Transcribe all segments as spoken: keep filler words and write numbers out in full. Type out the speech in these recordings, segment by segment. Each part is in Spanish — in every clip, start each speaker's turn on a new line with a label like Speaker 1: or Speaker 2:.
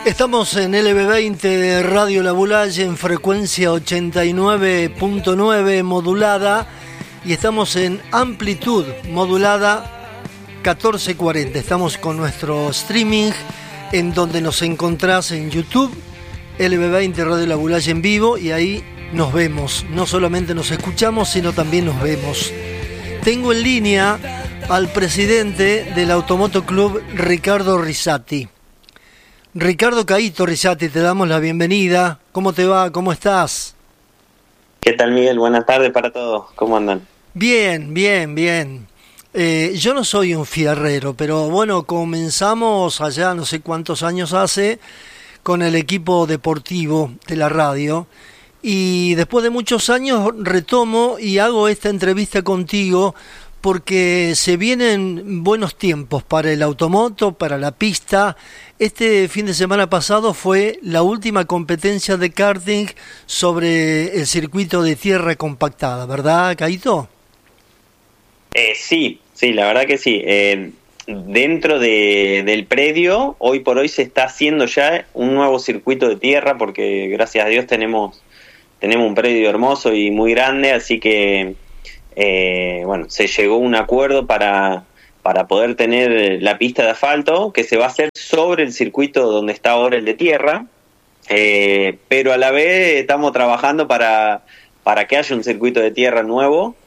Speaker 1: Estamos en L B veinte de Radio La Boulaye en frecuencia ochenta y nueve punto nueve modulada y estamos en amplitud modulada catorce cuarenta. Estamos con nuestro streaming en donde nos encontrás en YouTube, L B veinte Radio La Boulaye en vivo, y ahí nos vemos. No solamente nos escuchamos, sino también nos vemos. Tengo en línea al presidente del Automoto Club, Ricardo Risati. Ricardo Caíto Risati, te damos la bienvenida. ¿Cómo te va? ¿Cómo estás?
Speaker 2: ¿Qué tal, Miguel? Buenas tardes para todos. ¿Cómo andan?
Speaker 1: Bien, bien, bien. Eh, yo no soy un fierrero, pero bueno, comenzamos allá no sé cuántos años hace con el equipo deportivo de la radio, y después de muchos años retomo y hago esta entrevista contigo porque se vienen buenos tiempos para el automoto, para la pista. Este fin de semana pasado fue la última competencia de karting sobre el circuito de tierra compactada, ¿verdad, Caíto?
Speaker 2: Eh, sí, sí, la verdad que sí. Eh, dentro de, del predio, hoy por hoy se está haciendo ya un nuevo circuito de tierra, porque gracias a Dios tenemos, tenemos un predio hermoso y muy grande, así que eh, bueno, se llegó a un acuerdo para... para poder tener la pista de asfalto, que se va a hacer sobre el circuito donde está ahora el de tierra, eh, pero a la vez estamos trabajando para, para que haya un circuito de tierra nuevo,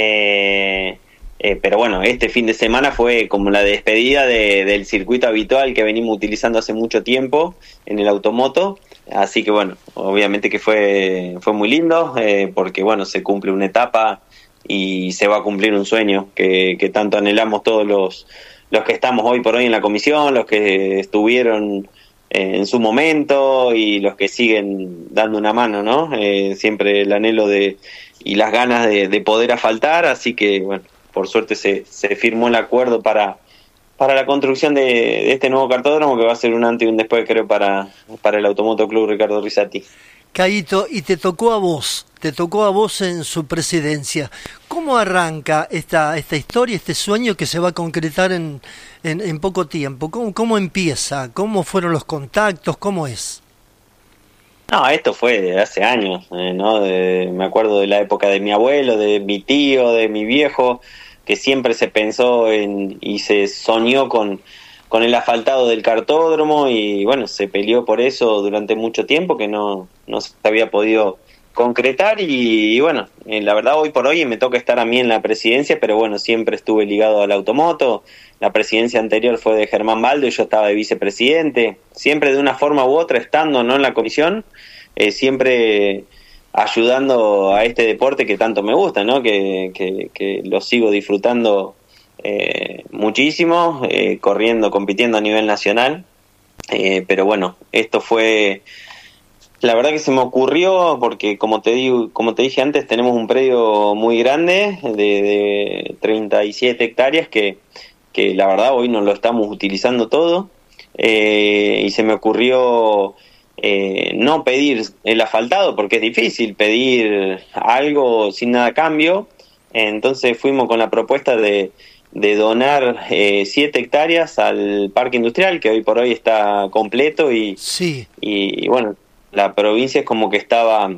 Speaker 2: eh, eh, pero bueno, este fin de semana fue como la despedida de, del circuito habitual que venimos utilizando hace mucho tiempo en el automoto, así que bueno, obviamente que fue, fue muy lindo, eh, porque bueno, se cumple una etapa y se va a cumplir un sueño que, que tanto anhelamos todos los, los que estamos hoy por hoy en la comisión, los que estuvieron eh, en su momento y los que siguen dando una mano, ¿no? Eh, siempre el anhelo de y las ganas de, de poder asfaltar, así que, bueno, por suerte se, se firmó el acuerdo para, para la construcción de, de este nuevo cartódromo, que va a ser un antes y un después, creo, para, para el Automoto Club Ricardo Risati.
Speaker 1: Caíto, y te tocó a vos, te tocó a vos en su presidencia. ¿Cómo arranca esta esta historia, este sueño que se va a concretar en, en, en poco tiempo? ¿Cómo, ¿Cómo empieza? ¿Cómo fueron los contactos? ¿Cómo es?
Speaker 2: No, esto fue de hace años, eh, ¿no? De, me acuerdo de la época de mi abuelo, de mi tío, de mi viejo, que siempre se pensó en y se soñó con... con el asfaltado del cartódromo, y bueno, se peleó por eso durante mucho tiempo, que no, no se había podido concretar, y, y bueno, eh, la verdad hoy por hoy me toca estar a mí en la presidencia, pero bueno, siempre estuve ligado al automoto. La presidencia anterior fue de Germán Baldo y yo estaba de vicepresidente, siempre de una forma u otra estando no en la comisión, eh, siempre ayudando a este deporte que tanto me gusta, ¿no? que, que, que lo sigo disfrutando Eh, muchísimo, eh, corriendo, compitiendo a nivel nacional, eh, pero bueno, esto fue, la verdad que se me ocurrió porque como te digo, como te dije antes, tenemos un predio muy grande de, de treinta y siete hectáreas que, que la verdad hoy no lo estamos utilizando todo, eh, y se me ocurrió eh, no pedir el asfaltado porque es difícil pedir algo sin nada a cambio, entonces fuimos con la propuesta de de donar eh, siete hectáreas al parque industrial, que hoy por hoy está completo, y,
Speaker 1: sí.
Speaker 2: y, y bueno, la provincia es como que estaba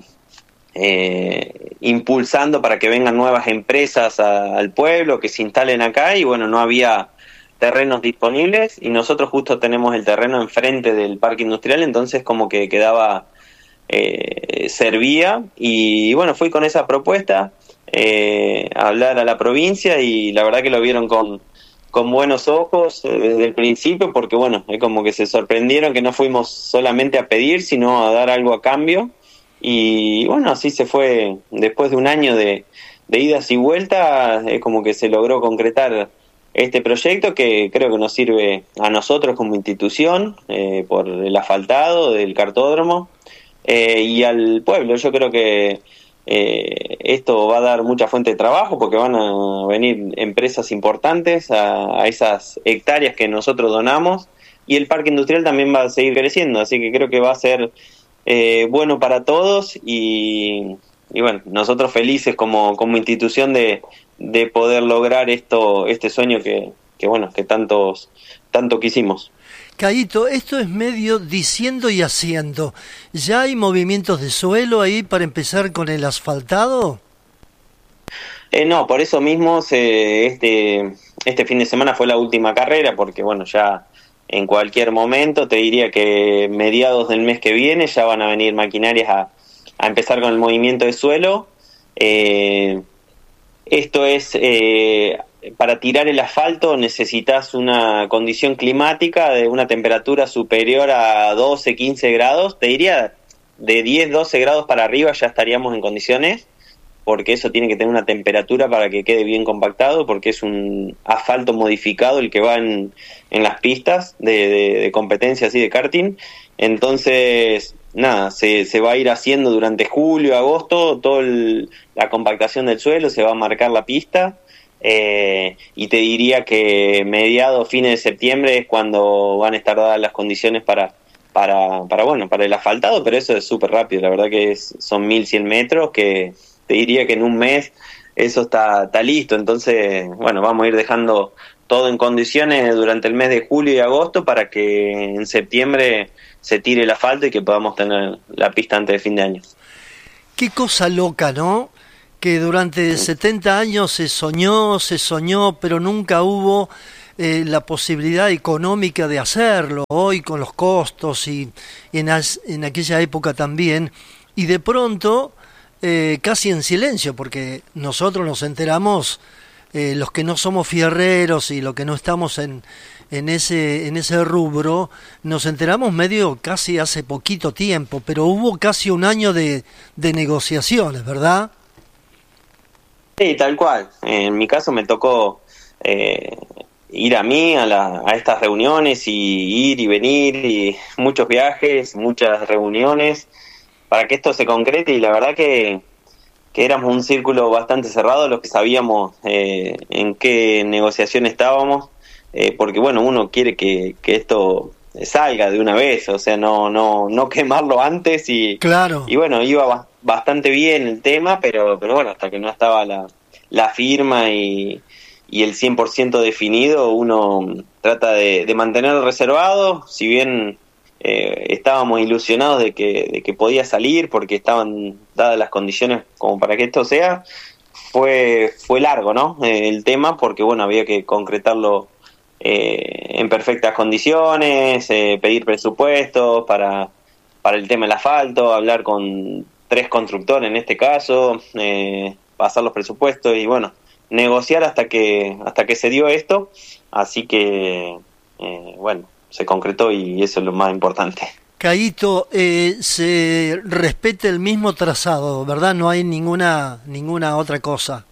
Speaker 2: eh, impulsando para que vengan nuevas empresas a, al pueblo, que se instalen acá, y bueno, no había terrenos disponibles, y nosotros justo tenemos el terreno enfrente del parque industrial, entonces como que quedaba, eh, servía, y, y bueno, fui con esa propuesta, Eh, a hablar a la provincia, y la verdad que lo vieron con, con buenos ojos eh, desde el principio, porque bueno, es como que se sorprendieron que no fuimos solamente a pedir, sino a dar algo a cambio, y bueno, así se fue. Después de un año de, de idas y vueltas, es como que se logró concretar este proyecto que creo que nos sirve a nosotros como institución, eh, por el asfaltado del cartódromo, eh, y al pueblo. Yo creo que Eh, esto va a dar mucha fuente de trabajo, porque van a venir empresas importantes a, a esas hectáreas que nosotros donamos, y el parque industrial también va a seguir creciendo, así que creo que va a ser eh, bueno para todos, y, y bueno, nosotros felices como, como institución de, de poder lograr esto, este sueño que, que bueno, que tantos, tanto quisimos.
Speaker 1: Caíto, esto es medio diciendo y haciendo. ¿Ya hay movimientos de suelo ahí para empezar con el asfaltado?
Speaker 2: Eh, no, por eso mismo se, este, este fin de semana fue la última carrera, porque bueno, ya en cualquier momento, te diría que mediados del mes que viene ya van a venir maquinarias a, a empezar con el movimiento de suelo. Eh, esto es, eh, para tirar el asfalto necesitas una condición climática de una temperatura superior a doce, quince grados, te diría de diez, doce grados para arriba ya estaríamos en condiciones, porque eso tiene que tener una temperatura para que quede bien compactado, porque es un asfalto modificado el que va en, en las pistas de, de, de competencia así de karting. Entonces, nada, se, se va a ir haciendo durante julio, agosto, toda la compactación del suelo, se va a marcar la pista, eh, y te diría que mediados, fines de septiembre es cuando van a estar dadas las condiciones para, para, para, bueno, para el asfaltado, pero eso es súper rápido, la verdad que es, son mil cien metros que... te diría que en un mes eso está, está listo, entonces, bueno, vamos a ir dejando todo en condiciones durante el mes de julio y agosto para que en septiembre se tire el asfalto y que podamos tener la pista antes de fin de año.
Speaker 1: Qué cosa loca, ¿no? Que durante setenta años se soñó, se soñó, pero nunca hubo eh, la posibilidad económica de hacerlo, hoy con los costos y, y en, as, en aquella época también, y de pronto... Eh, casi en silencio, porque nosotros nos enteramos, eh, los que no somos fierreros y los que no estamos en, en ese en ese rubro, nos enteramos medio casi hace poquito tiempo, pero hubo casi un año de, de negociaciones, ¿verdad?
Speaker 2: Sí, tal cual. En mi caso me tocó eh, ir a mí a, la, a estas reuniones y ir y venir, y muchos viajes, muchas reuniones, para que esto se concrete, y la verdad que, que éramos un círculo bastante cerrado los que sabíamos eh, en qué negociación estábamos, eh, porque bueno, uno quiere que, que esto salga de una vez, o sea, no no no quemarlo antes, y
Speaker 1: claro.
Speaker 2: Y bueno, iba ba- bastante bien el tema, pero pero bueno, hasta que no estaba la, la firma y, y el cien por ciento definido, uno trata de, de mantenerlo reservado, si bien... Eh, estábamos ilusionados de que, de que podía salir porque estaban dadas las condiciones como para que esto sea. Fue fue largo, ¿no? Eh, el tema, porque bueno, había que concretarlo eh, en perfectas condiciones, eh, pedir presupuestos para, para el tema del asfalto, hablar con tres constructores en este caso, eh, pasar los presupuestos y bueno, negociar hasta que hasta que se dio esto. Así que, eh, bueno, se concretó y eso es lo más importante.
Speaker 1: Caíto, eh, se respeta el mismo trazado, ¿verdad? No hay ninguna ninguna otra cosa.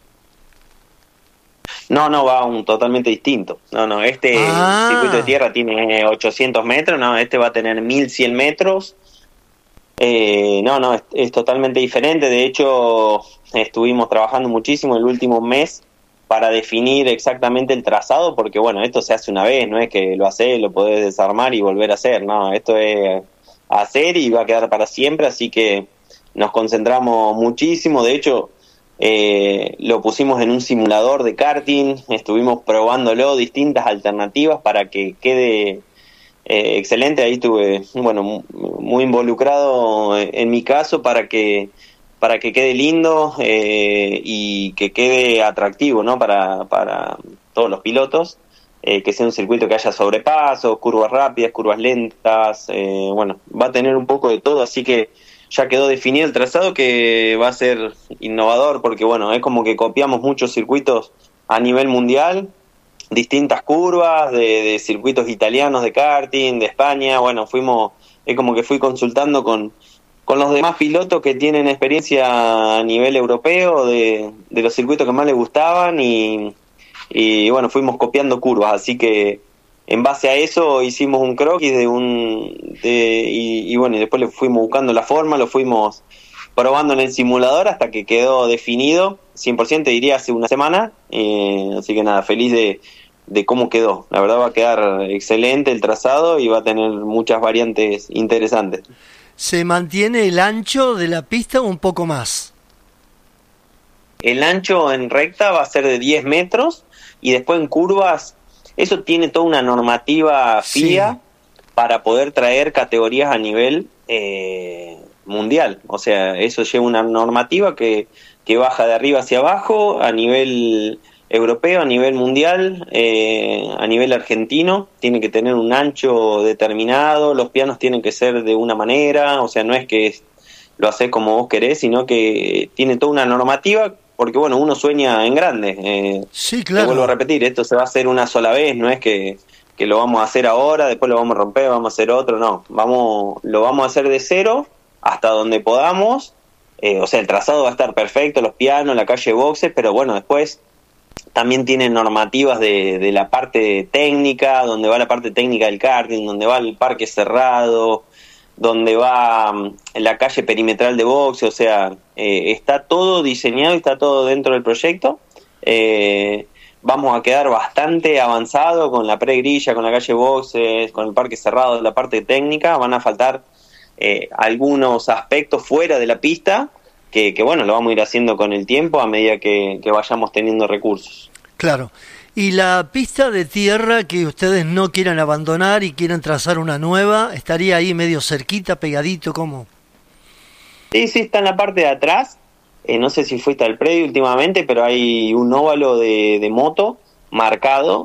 Speaker 2: No, no, va un totalmente distinto. No, no, este
Speaker 1: ah.
Speaker 2: circuito de tierra tiene ochocientos metros, no, este va a tener mil cien metros. Eh, no, no, es, es totalmente diferente. De hecho, estuvimos trabajando muchísimo el último mes para definir exactamente el trazado, porque bueno, esto se hace una vez, no es que lo haces, lo podés desarmar y volver a hacer, no, esto es hacer y va a quedar para siempre, así que nos concentramos muchísimo. De hecho, eh, lo pusimos en un simulador de karting, estuvimos probándolo, distintas alternativas para que quede eh, excelente. Ahí estuve, bueno, muy involucrado en mi caso para que para que quede lindo eh, y que quede atractivo, ¿no? Para, para todos los pilotos, eh, que sea un circuito que haya sobrepasos, curvas rápidas, curvas lentas, eh, bueno, va a tener un poco de todo, así que ya quedó definido el trazado, que va a ser innovador, porque bueno, es como que copiamos muchos circuitos a nivel mundial, distintas curvas de, de circuitos italianos de karting, de España, bueno, fuimos, es como que fui consultando con con los demás pilotos que tienen experiencia a nivel europeo de, de los circuitos que más les gustaban, y, y bueno, fuimos copiando curvas, así que en base a eso hicimos un croquis de un de, y, y bueno, y después le fuimos buscando la forma, lo fuimos probando en el simulador hasta que quedó definido cien por ciento, diría hace una semana, eh, así que nada, feliz de, de cómo quedó. La verdad va a quedar excelente el trazado y va a tener muchas variantes interesantes.
Speaker 1: ¿Se mantiene el ancho de la pista un poco más?
Speaker 2: El ancho en recta va a ser de diez metros y después en curvas, eso tiene toda una normativa F I A, sí. para poder traer categorías a nivel eh, mundial. O sea, eso lleva una normativa que, que baja de arriba hacia abajo a nivel europeo, a nivel mundial, eh, a nivel argentino. Tiene que tener un ancho determinado, los pianos tienen que ser de una manera, o sea, no es que lo haces como vos querés, sino que tiene toda una normativa, porque bueno, uno sueña en grande. Eh,
Speaker 1: sí, claro.
Speaker 2: Te vuelvo a repetir, esto se va a hacer una sola vez, no es que, que lo vamos a hacer ahora, después lo vamos a romper, vamos a hacer otro, no. Vamos, lo vamos a hacer de cero hasta donde podamos. Eh, o sea, el trazado va a estar perfecto, los pianos, la calle boxes, pero bueno, después también tienen normativas de, de la parte técnica, donde va la parte técnica del karting, donde va el parque cerrado, donde va um, la calle perimetral de boxe, o sea, eh, está todo diseñado y está todo dentro del proyecto. Eh, vamos a quedar bastante avanzado con la pregrilla, con la calle boxes, con el parque cerrado, la parte técnica. Van a faltar eh, algunos aspectos fuera de la pista, que, que bueno, lo vamos a ir haciendo con el tiempo a medida que, que vayamos teniendo recursos.
Speaker 1: Claro. Y la pista de tierra que ustedes no quieran abandonar y quieran trazar una nueva, ¿estaría ahí medio cerquita, pegadito, cómo?
Speaker 2: Sí, sí, está en la parte de atrás. Eh, no sé si fuiste al predio últimamente, pero hay un óvalo de, de moto marcado.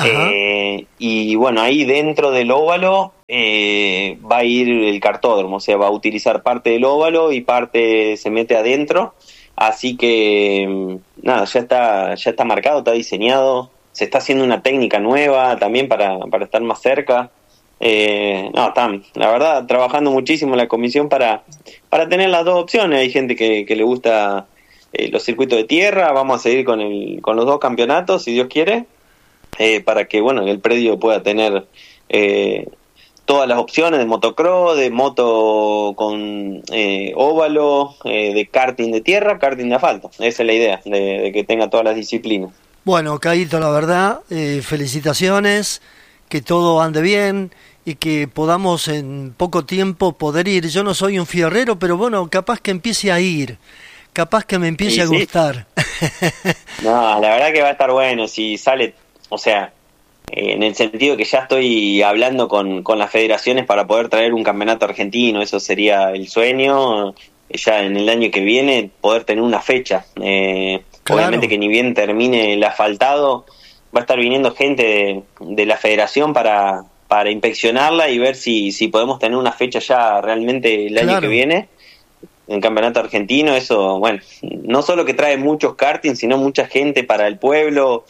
Speaker 2: Eh, y bueno, ahí dentro del óvalo eh, va a ir el kartódromo, o sea, va a utilizar parte del óvalo y parte se mete adentro. Así que nada, ya está, ya está marcado, está diseñado. Se está haciendo una técnica nueva también para, para estar más cerca. Eh, no, están, la verdad, trabajando muchísimo en la comisión para, para tener las dos opciones. Hay gente que, que le gusta eh, los circuitos de tierra. Vamos a seguir con el, con los dos campeonatos, si Dios quiere, eh, para que bueno, el predio pueda tener eh, todas las opciones de motocross, de moto con eh, óvalo, eh, de karting de tierra, karting de asfalto. Esa es la idea, de, de que tenga todas las disciplinas.
Speaker 1: Bueno, Caíto, la verdad, eh, felicitaciones, que todo ande bien y que podamos en poco tiempo poder ir. Yo no soy un fierrero, pero bueno, capaz que empiece a ir, capaz que me empiece sí, a gustar.
Speaker 2: Sí. No, la verdad que va a estar bueno si sale, o sea, eh, en el sentido que ya estoy hablando con, con las federaciones para poder traer un campeonato argentino, eso sería el sueño, ya en el año que viene poder tener una fecha. Eh, claro. Obviamente que ni bien termine el asfaltado, va a estar viniendo gente de, de la federación para, para inspeccionarla y ver si, si podemos tener una fecha ya realmente el
Speaker 1: claro.
Speaker 2: año que viene en campeonato argentino. Eso, bueno, no solo que trae muchos kartings, sino mucha gente para el pueblo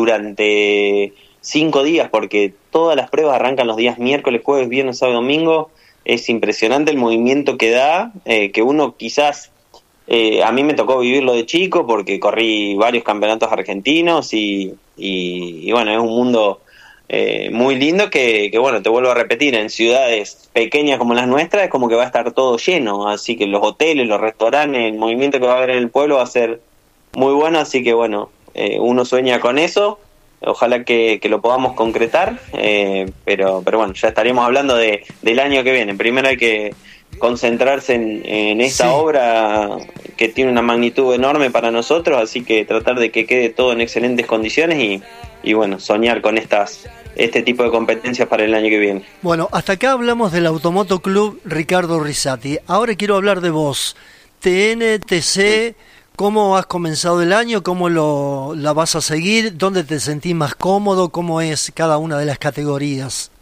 Speaker 2: durante cinco días, porque todas las pruebas arrancan los días miércoles, jueves, viernes, sábado y domingo. Es impresionante el movimiento que da, eh, que uno quizás... Eh, a mí me tocó vivirlo de chico porque corrí varios campeonatos argentinos y, y, y bueno, es un mundo eh, muy lindo que, que, bueno, te vuelvo a repetir, en ciudades pequeñas como las nuestras es como que va a estar todo lleno, así que los hoteles, los restaurantes, el movimiento que va a haber en el pueblo va a ser muy bueno, así que bueno, eh, uno sueña con eso, ojalá que, que lo podamos concretar, eh, pero, pero bueno, ya estaremos hablando de, del año que viene. Primero hay que concentrarse en, en esta sí. obra que tiene una magnitud enorme para nosotros, así que tratar de que quede todo en excelentes condiciones y, y bueno, soñar con estas este tipo de competencias para el año que viene.
Speaker 1: Bueno, hasta acá hablamos del Automoto Club Ricardo Rizzati. Ahora quiero hablar de vos. T N T C, ¿cómo has comenzado el año? ¿Cómo lo, la vas a seguir? ¿Dónde te sentís más cómodo? ¿Cómo es cada una de las categorías?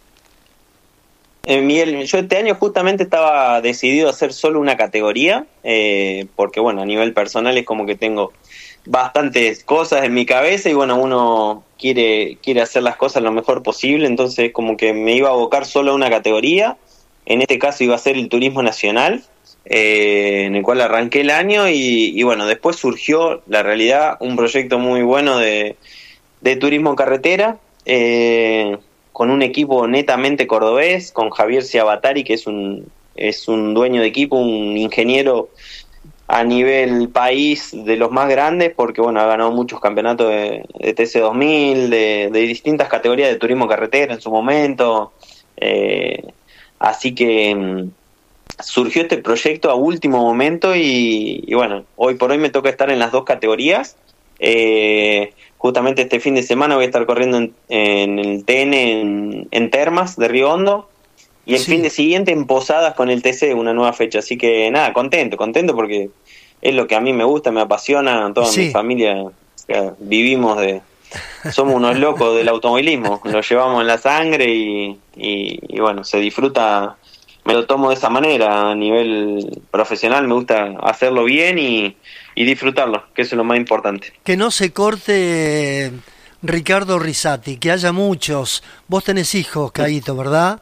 Speaker 2: Eh, Miguel, yo este año justamente estaba decidido a hacer solo una categoría, eh, porque bueno, a nivel personal es como que tengo bastantes cosas en mi cabeza y bueno, uno quiere quiere hacer las cosas lo mejor posible, entonces como que me iba a abocar solo a una categoría. En este caso iba a ser el turismo nacional, eh, en el cual arranqué el año y, y bueno, después surgió la realidad un proyecto muy bueno de, de turismo carretera, eh, con un equipo netamente cordobés, con Javier Ciabatari, que es un es un dueño de equipo, un ingeniero a nivel país de los más grandes, porque bueno, ha ganado muchos campeonatos de, de T C dos mil, de, de distintas categorías de turismo carretera en su momento, eh, así que mmm, surgió este proyecto a último momento y, y bueno, hoy por hoy me toca estar en las dos categorías. Eh, justamente este fin de semana voy a estar corriendo en, en el T N en, en Termas de Río Hondo, Y el
Speaker 1: Sí.
Speaker 2: fin de siguiente en Posadas con el T C, una nueva fecha. Así que nada, contento, contento porque es lo que a mí me gusta, me apasiona, toda
Speaker 1: Sí.
Speaker 2: mi familia, o sea, vivimos de... Somos unos locos del automovilismo, lo llevamos en la sangre y, y, y bueno, se disfruta, me lo tomo de esa manera, a nivel profesional me gusta hacerlo bien y, y disfrutarlo, que eso es lo más importante.
Speaker 1: Que no se corte, Ricardo Risati, que haya muchos. Vos tenés hijos, Caíto, ¿verdad?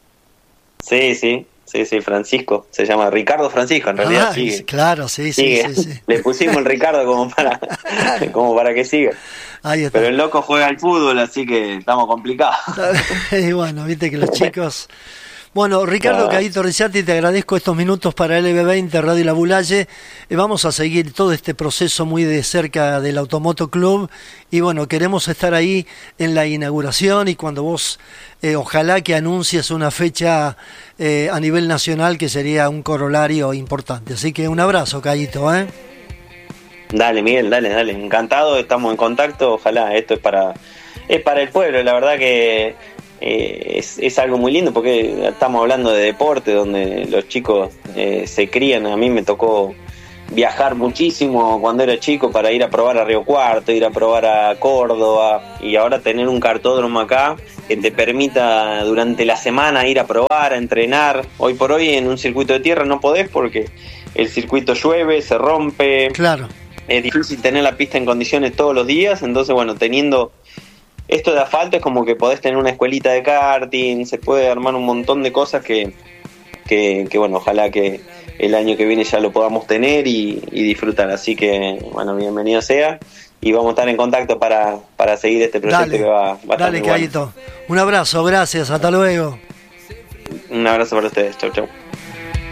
Speaker 2: Sí, sí, sí, sí, Francisco, se llama Ricardo Francisco, en realidad
Speaker 1: Ah,
Speaker 2: sigue.
Speaker 1: claro, sí, sí,
Speaker 2: Sigue.
Speaker 1: sí, sí.
Speaker 2: Le pusimos el Ricardo como para, como para que siga.
Speaker 1: Ahí está.
Speaker 2: Pero el loco juega al fútbol, así que estamos complicados.
Speaker 1: Y bueno, viste que los chicos... Bueno, Ricardo
Speaker 2: Ah.
Speaker 1: Caíto Risati, te agradezco estos minutos para L B veinte, Radio La Bulalle. Eh, vamos a seguir todo este proceso muy de cerca del Automoto Club y bueno, queremos estar ahí en la inauguración y cuando vos, eh, ojalá que anuncies una fecha eh, a nivel nacional que sería un corolario importante. Así que un abrazo, Caíto, ¿eh?
Speaker 2: Dale, Miguel, dale, dale. Encantado, estamos en contacto. Ojalá, esto es para, es para el pueblo. La verdad que eh, es, es algo muy lindo porque estamos hablando de deporte donde los chicos eh, se crían. A mí me tocó viajar muchísimo cuando era chico para ir a probar a Río Cuarto, ir a probar a Córdoba y ahora tener un cartódromo acá que te permita durante la semana ir a probar, a entrenar. Hoy por hoy en un circuito de tierra no podés porque el circuito llueve, se rompe.
Speaker 1: Claro.
Speaker 2: Es difícil tener la pista en condiciones todos los días, entonces bueno, teniendo esto de asfalto es como que podés tener una escuelita de karting, se puede armar un montón de cosas que, que, que bueno, ojalá que el año que viene ya lo podamos tener y, y disfrutar, así que bueno, bienvenido sea y vamos a estar en contacto para, para seguir este proyecto
Speaker 1: Dale,
Speaker 2: que va, va a estar
Speaker 1: dale,
Speaker 2: muy bueno.
Speaker 1: Caíto. Un abrazo, gracias, hasta luego.
Speaker 2: Un abrazo para ustedes, chau chau.